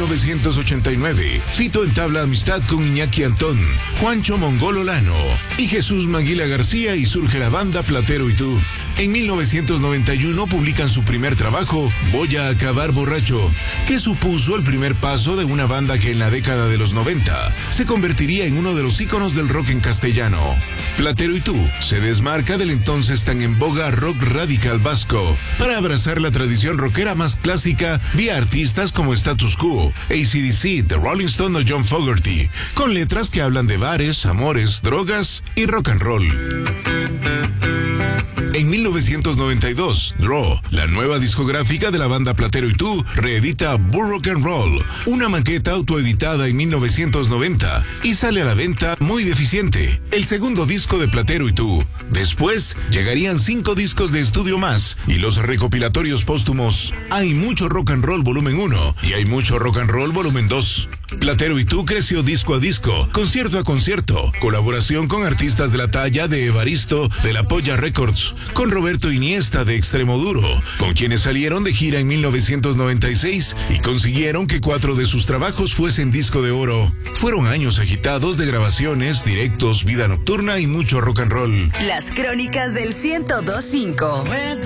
1989, Fito entabla amistad con Iñaki Antón, Juancho Mongolo Lano y Jesús Maguila García y surge la banda Platero y Tú. En 1991 publican su primer trabajo, Voy a acabar borracho, que supuso el primer paso de una banda que en la década de los 90 se convertiría en uno de los íconos del rock en castellano. Platero y Tú se desmarca del entonces tan en boga rock radical vasco para abrazar la tradición rockera más clásica vía artistas como Status Quo, AC/DC, The Rolling Stone o John Fogerty, con letras que hablan de bares, amores, drogas y rock and roll. En 1992, Draw, la nueva discográfica de la banda Platero y Tú, reedita Bull Rock and Roll, una maqueta autoeditada en 1990 y sale a la venta muy deficiente, el segundo disco de Platero y Tú. Después llegarían 5 discos de estudio más y los recopilatorios póstumos Hay mucho rock and roll volumen 1 y Hay mucho rock and roll volumen 2. Platero y Tú creció disco a disco, concierto a concierto, colaboración con artistas de la talla de Evaristo de La Polla Records, con Roberto Iniesta de Extremoduro, con quienes salieron de gira en 1996 y consiguieron que 4 de sus trabajos fuesen disco de oro. Fueron años agitados de grabaciones, directos, vida nocturna y mucho rock and roll. Las crónicas del 102.5.